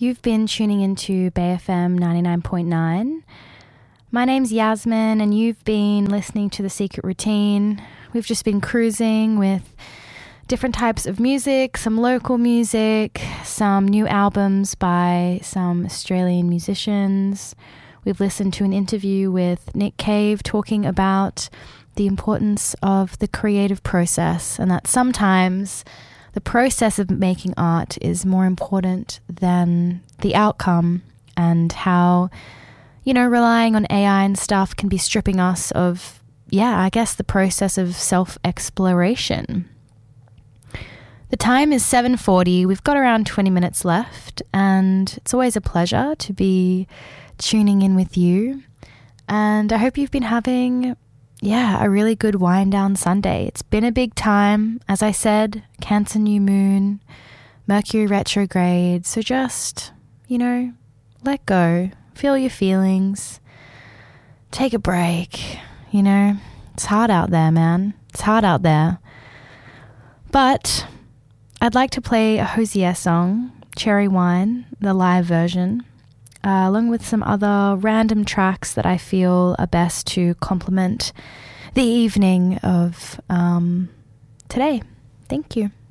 You've been tuning into Bay FM 99.9. My name's Yasmin, and you've been listening to The Secret Routine. We've just been cruising with different types of music, some local music, some new albums by some Australian musicians. We've listened to an interview with Nick Cave talking about the importance of the creative process, and that sometimes the process of making art is more important than the outcome, and how, relying on AI and stuff can be stripping us of, the process of self-exploration. The time is 7:40. We've got around 20 minutes left, and it's always a pleasure to be tuning in with you. And I hope you've been having a really good wind down Sunday. It's been a big time. As I said, Cancer new moon, Mercury retrograde. So just, let go. Feel your feelings. Take a break. It's hard out there, man. It's hard out there. But I'd like to play a Hosier song, Cherry Wine, the live version, along with some other random tracks that I feel are best to complement the evening of today. Thank you.